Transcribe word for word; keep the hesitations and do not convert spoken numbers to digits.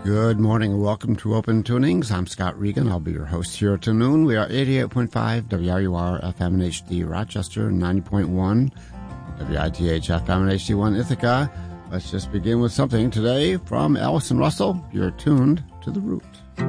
Good morning and welcome to Open Tunings. I'm Scott Regan. I'll be your host here till noon. We are eighty-eight point five W R U R F M and H D Rochester, ninety point one W I T H F M and H D one Ithaca. Let's just begin with something today from Allison Russell. You're tuned to The Root.